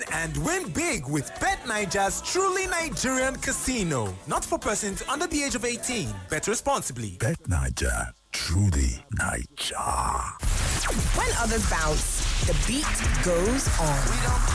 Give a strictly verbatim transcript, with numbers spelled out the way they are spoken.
and win big with BetNiger's truly Nigerian casino. Not for persons under the age of eighteen. Bet responsibly. BetNiger, truly Niger. When others bounce, the beat goes on.